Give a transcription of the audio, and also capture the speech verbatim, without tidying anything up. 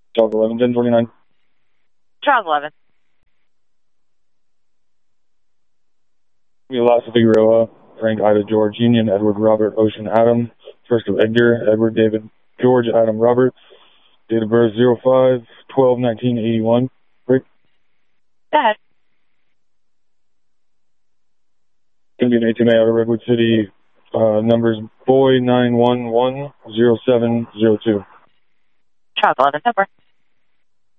Charles eleven, ten twenty-nine. Charles eleven. Elasa Figueroa, Frank Ida George Union, Edward Robert Ocean Adam, first of Edgar, Edward David George Adam Robert, date of birth zero five twelve nineteen eighty-one. Great. Go ahead. Going to be an eighteen A out of Redwood City. Uh, numbers boy nine one one zero seven zero two. Charles eleven, number.